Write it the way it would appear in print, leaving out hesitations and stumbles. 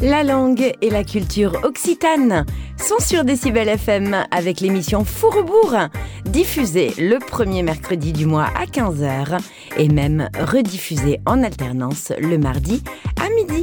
La langue et la culture occitane sont sur Décibel FM avec l'émission Fourrebourg, diffusée le premier mercredi du mois à 15h et même rediffusée en alternance le mardi à midi.